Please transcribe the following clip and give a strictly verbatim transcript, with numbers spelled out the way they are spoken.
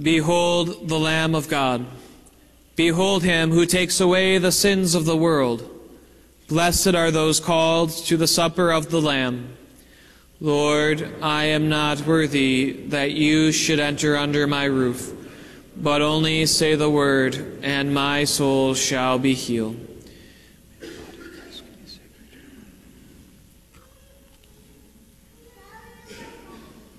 Behold the Lamb of God. Behold him who takes away the sins of the world. Blessed are those called to the supper of the Lamb. Lord, I am not worthy that you should enter under my roof, but only say the word, and my soul shall be healed.